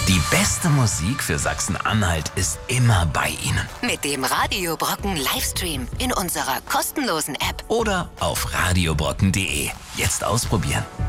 Die beste Musik für Sachsen-Anhalt ist immer bei Ihnen. Mit dem Radio Brocken Livestream in unserer kostenlosen App. Oder auf radiobrocken.de. Jetzt ausprobieren.